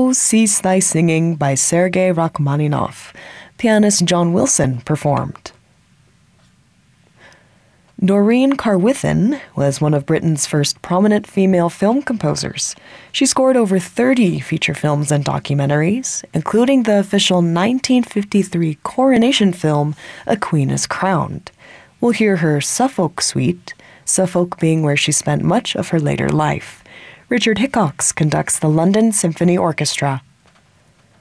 Oh Cease Thy Singing by Sergei Rachmaninoff. Pianist John Wilson performed. Doreen Carwithen was one of Britain's first prominent female film composers. She scored over 30 feature films and documentaries, including the official 1953 coronation film, A Queen is Crowned. We'll hear her Suffolk Suite, Suffolk being where she spent much of her later life. Richard Hickox conducts the London Symphony Orchestra.